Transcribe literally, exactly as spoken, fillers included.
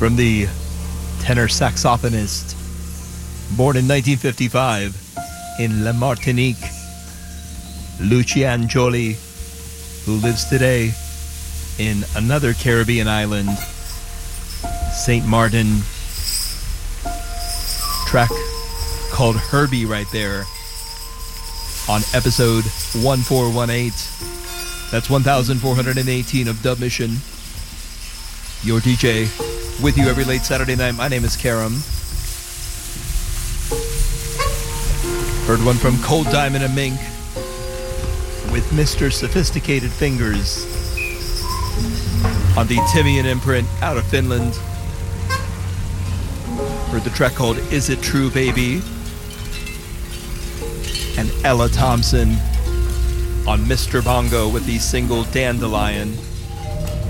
From the tenor saxophonist, born in nineteen fifty-five in La Martinique, Lucian Joly, who lives today in another Caribbean island, Saint Martin. Track called Herbie right there on episode one four one eight. That's one thousand four hundred eighteen of Dub Mission. Your D J with you every late Saturday night. My name is Karam. Heard one from Cold Diamond and Mink with Mister Sophisticated Fingers on the Timian imprint out of Finland. Heard the track called Is It True Baby? And Ella Thompson on Mister Bongo with the single Dandelion.